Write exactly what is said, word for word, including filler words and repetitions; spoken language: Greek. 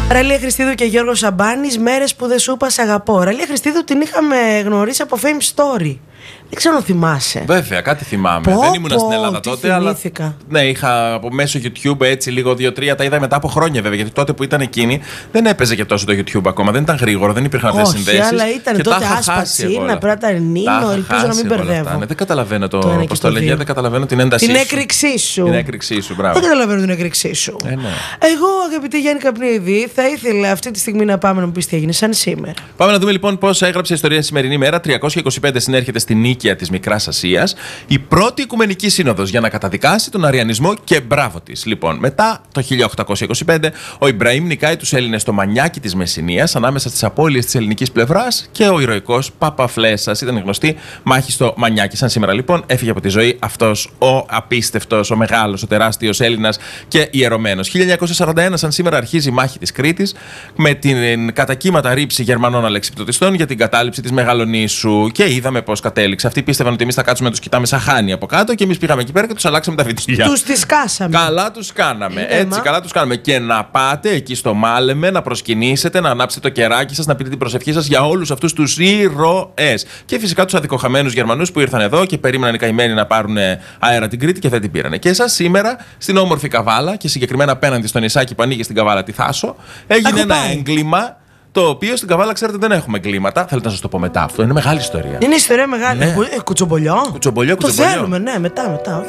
Ραλία Χριστίδου και Γιώργο Σαμπάνης, μέρες που δεν σου είπα σ' αγαπώ. Ραλία Χριστίδου την είχαμε γνωρίσει από Fame Story. Δεν ξέρω αν θυμάσαι. Βέβαια, κάτι θυμάμαι. Πω, δεν ήμουν πω, στην Ελλάδα τότε, θυμήθηκα. αλλά. Ναι, είχα από μέσω YouTube έτσι λίγο δύο-τρία. Τα είδα μετά από χρόνια βέβαια. Γιατί τότε που ήταν εκείνη δεν έπαιζε και τόσο το YouTube ακόμα. Δεν ήταν γρήγορο, δεν υπήρχαν αυτές οι συνδέσεις. Όχι, αλλά ήταν τότε Άσπατσίνα, Πράτα Νίνο. Ελπίζω να μην μπερδεύω. Ναι, δεν καταλαβαίνω το. Πώ το λέγε, δεν καταλαβαίνω την έντασή την σου. έκρηξή σου. Την έκρηξή σου, μπράβο. Δεν καταλαβαίνω την έκρηξή σου. Ε, ναι. Εγώ, αγαπητή Γιάννη Καπνίδη, θα ήθελα αυτή τη στιγμή να πάμε να μου πει τι έγινε σαν σήμερα. Πάμε να δούμε λοιπόν πώς έγραψε η ιστορία σημερινή μέρα. τριακόσια είκοσι πέντε συνέρχεται στην Νίκαια της Μικράς Ασίας η πρώτη Οικουμενική Σύνοδος για να καταδικάσει τον αριανισμό και μπράβο της. Λοιπόν, μετά το χίλια οκτακόσια είκοσι πέντε, ο Ιμπραήμ νικάει τους Έλληνες στο Μανιάκι της Μεσσηνίας ανάμεσα στις απώλειες της ελληνικής πλευράς και ο ηρωικός Παπαφλέσσας. Ήταν γνωστή μάχη στο Μανιάκι. Σαν σήμερα λοιπόν έφυγε από τη ζωή αυτός ο απίστευτος, ο μεγάλος, ο τεράστιος Έλληνας και ιερωμένος. χίλια εννιακόσια σαράντα ένα, σαν σήμερα, αρχίζει η μάχη της Κρήτης με την κατακύματα ρήψη Γερμανών αλεξιπτωτιστών για την κατάληψη της Μεγαλονήσου. Και είδαμε πώς κατέληξε. Αυτοί πίστευαν ότι εμείς θα κάτσουμε να τους κοιτάμε σαν χάνη από κάτω και εμείς πήγαμε εκεί πέρα και τους αλλάξαμε τα βιτίλια. Τους τις κάσαμε. Καλά τους κάναμε. Είδε, Έτσι, μα. καλά τους κάναμε. Και να πάτε εκεί στο Μάλεμε, να προσκυνήσετε, να ανάψετε το κεράκι σας, να πείτε την προσευχή σας για όλους αυτούς τους ήρωες. Και φυσικά τους αδικοχαμένους Γερμανούς που ήρθαν εδώ και περίμεναν οι καημένοι να πάρουν αέρα την Κρήτη και δεν την πήρανε. Και εσάς σήμερα στην όμορφη Καβάλα και συγκεκριμένα απέναντι στο νησάκι που ανοίγει στην Καβάλα τη Θάσο, έγινε ένα έγκλημα. Το οποίο στην Καβάλα, ξέρετε, δεν έχουμε εγκλήματα. Θέλω να σας το πω μετά αυτό. Είναι μεγάλη ιστορία. Είναι ιστορία μεγάλη. Ναι. Ε, κουτσομπολιό. Κουτσομπολιό, Το κουτσομπολιό. θέλουμε, ναι, μετά, μετά.